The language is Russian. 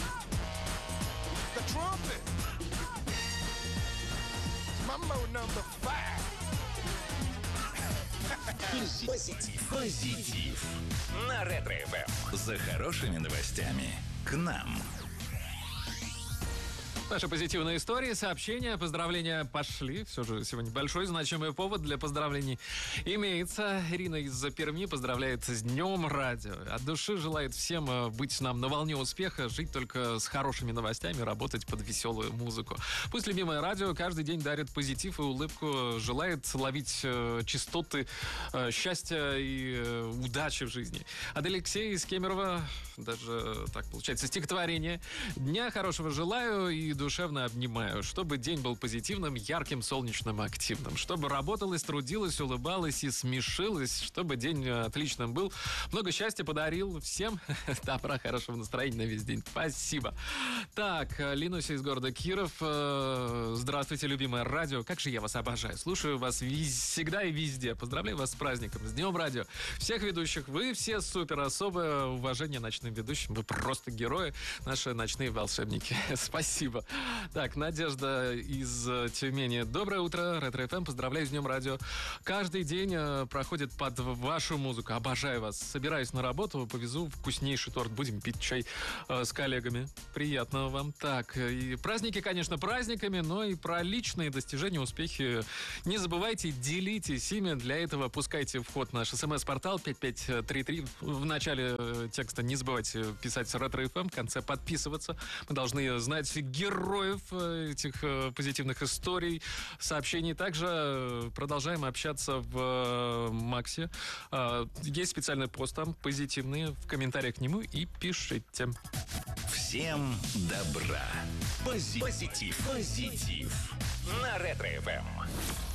The trumpet. Mambo number 5. Позитив. На Ретро-ФМ. За хорошими новостями к нам. Наши позитивные истории, сообщения, поздравления пошли. Все же сегодня большой значимый повод для поздравлений имеется. Ирина из Перми поздравляет с Днем Радио. От души желает всем быть нам на волне успеха, жить только с хорошими новостями, работать под веселую музыку. Пусть любимое радио каждый день дарит позитив и улыбку, желает ловить частоты счастья и удачи в жизни. От Алексея из Кемерово, даже так получается, стихотворение. Дня хорошего желаю и душевно обнимаю, чтобы день был позитивным, ярким, солнечным, активным, чтобы работалась, трудилась, улыбалась и смешилась, чтобы день отличным был. Много счастья подарил всем, добра, хорошего настроения на весь день. Спасибо. Так, Линуся из города Киров. Здравствуйте, любимое радио. Как же я вас обожаю. Слушаю вас всегда и везде. Поздравляю вас с праздником, с Днем Радио. Всех ведущих, вы все супер. Особое уважение ночным ведущим. Вы просто герои, наши ночные волшебники. Спасибо. Так, Надежда из Тюмени. Доброе утро, Ретро-ФМ. Поздравляю с Днем Радио. Каждый день проходит под вашу музыку. Обожаю вас. Собираюсь на работу, повезу вкуснейший торт. Будем пить чай с коллегами. Приятного вам. Так, и праздники, конечно, праздниками, но и про личные достижения, успехи не забывайте, делитесь ими. Для этого пускайте в ход наш СМС-портал 5533. В начале текста не забывайте писать Ретро-ФМ, в конце подписываться. Мы должны знать героев этих позитивных историй, сообщений. Также продолжаем общаться в Максе. Есть специальный пост там, позитивный, в комментариях к нему и пишите. Всем добра. Позитив. На Ретро-ФМ.